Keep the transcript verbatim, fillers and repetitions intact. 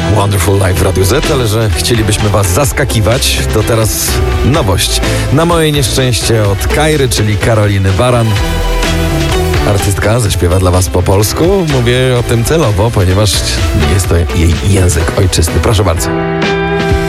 Wonderful Life w Radiu Z, ale że chcielibyśmy was zaskakiwać, to teraz nowość. Na moje nieszczęście od Kairy, czyli Karoliny Baran. Artystka zaśpiewa dla was po polsku. Mówię o tym celowo, ponieważ nie jest to jej język ojczysty. Proszę bardzo.